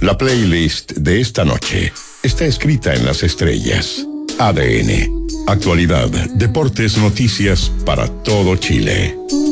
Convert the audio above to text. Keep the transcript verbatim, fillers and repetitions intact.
La playlist de esta noche está escrita en las estrellas. A D N. Actualidad, deportes, noticias para todo Chile.